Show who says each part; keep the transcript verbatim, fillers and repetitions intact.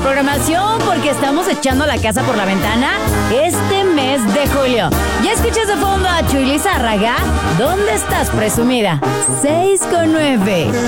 Speaker 1: programación porque estamos echando la casa por la ventana este mes de julio. Ya escuchas de fondo a Chuy Lizárraga. ¿Dónde estás, presumida? seis con nueve.